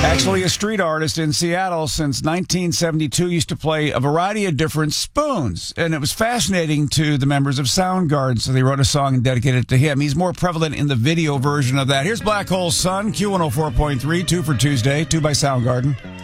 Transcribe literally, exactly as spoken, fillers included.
Actually, a street artist in Seattle since nineteen seventy-two used to play a variety of different spoons, and it was fascinating to the members of Soundgarden, so they wrote a song and dedicated it to him. He's more prevalent in the video version of that. Here's Black Hole Sun, Q one oh four point three, two for Tuesday, two by Soundgarden.